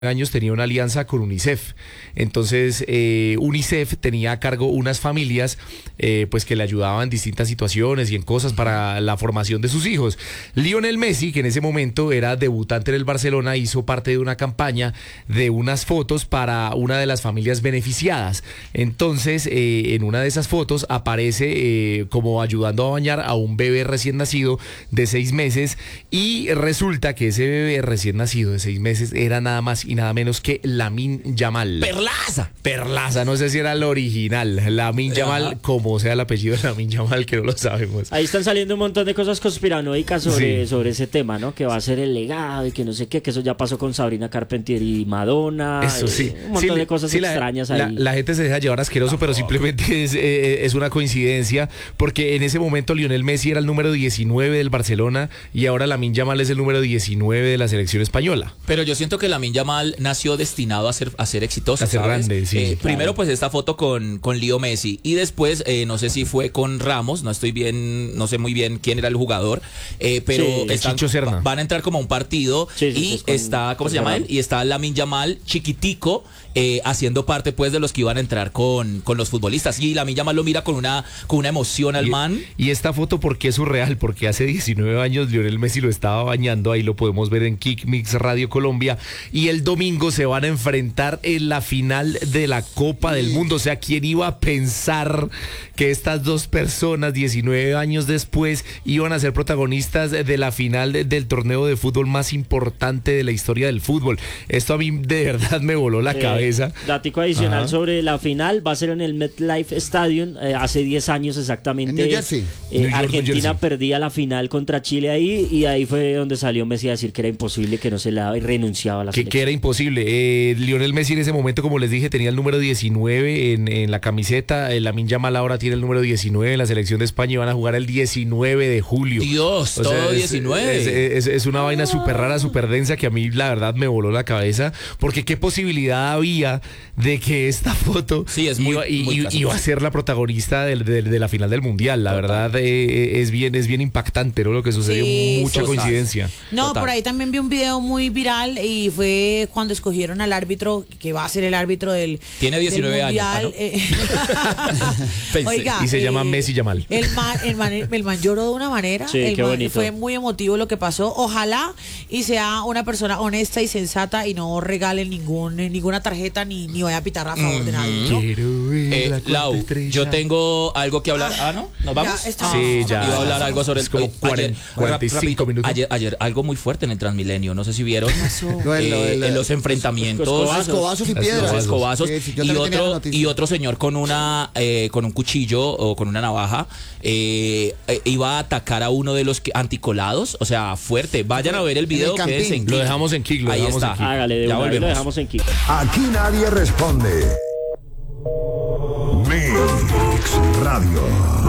años tenía una alianza con UNICEF. Entonces UNICEF tenía a cargo unas familias pues que le ayudaban en distintas situaciones y en cosas para la formación de sus hijos. Lionel Messi, que en ese momento era debutante en el Barcelona, hizo parte de una campaña de unas fotos para una de las familias beneficiadas. Entonces en una de esas fotos aparece como ayudando a bañar a un bebé recién nacido de 6 meses, y resulta que ese bebé recién nacido de 6 meses era nada más y nada menos que Lamine Yamal. Perlaza, no sé si era el original. Lamine Yamal, como sea el apellido de Lamine Yamal, que no lo sabemos. Ahí están saliendo un montón de cosas conspiranoicas sobre ese tema, ¿no? Que va a ser el legado y que no sé qué, que eso ya pasó con Sabrina Carpentier y Madonna. Eso sí. Un montón de cosas extrañas ahí. La gente se deja llevar asqueroso, pero simplemente es una coincidencia, porque en ese momento Lionel Messi era el número 19 del Barcelona y ahora Lamine Yamal es el número 19 de la selección española. Pero yo siento que Lamine Yamal nació destinado a ser exitoso, a ser grande, sí. Primero pues esta foto con Leo Messi, y después no sé si fue con Ramos, no sé muy bien quién era el jugador, pero van a entrar como a un partido y está, ¿cómo se llama él? Y está Lamine Yamal chiquitico, haciendo parte pues de los que iban a entrar con los futbolistas, y Lamine Yamal lo mira con una emoción al man. Y esta foto, ¿por qué es surreal? Porque hace 19 años Lionel Messi lo estaba bañando, ahí lo podemos ver en Kick Mix Radio Colombia, y el domingo se van a enfrentar en la final de la Copa del Mundo. O sea, ¿quién iba a pensar que estas dos personas 19 años después iban a ser protagonistas de la final del torneo de fútbol más importante de la historia del fútbol? Esto a mí de verdad me voló la cabeza. Datico adicional sobre la final, va a ser en el MetLife Stadium, hace 10 años exactamente. En New Jersey. Argentina perdía la final contra Chile ahí, y ahí fue donde salió Messi a decir que era imposible, que no se le daba, y renunciaba a la selección. Que era imposible. Lionel Messi en ese momento, como les dije, tenía el número 19 en la camiseta. Lamine Yamal ahora tiene el número 19 en la selección de España y van a jugar el 19 de julio. Dios, o todo 19. Es una vaina súper rara, súper densa, que a mí la verdad me voló la cabeza, porque qué posibilidad había de que esta foto iba a ser la protagonista de la final del Mundial. La verdad es bien impactante, ¿no? Lo que sucedió, mucha coincidencia. No, por ahí también vi un video muy viral, y fue cuando escogieron al árbitro que va a ser el árbitro del Tiene 19 del años. Oiga, y se llama Messi Yamal. El man lloró de una manera. Sí, qué bonito. Fue muy emotivo lo que pasó. Ojalá y sea una persona honesta y sensata y no regale ninguna tarjeta ni vaya a pitar a favor de nadie, ¿no? Lau, yo tengo algo que hablar. ¿No? ¿Nos vamos? Sí, ya. Iba a hablar algo sobre como 45 minutos. Ayer algo muy fuerte en el Transmilenio, no sé si vieron. En los enfrentamientos, escobazos y piedras. Escobazos. Sí, y otro señor con un cuchillo o con una navaja iba a atacar a uno de los anticolados. O sea, fuerte. Vayan a ver el video. Lo dejamos en Kick. Ahí está. Hágale, ya lo dejamos en Kick. Aquí nadie responde. Mix Radio.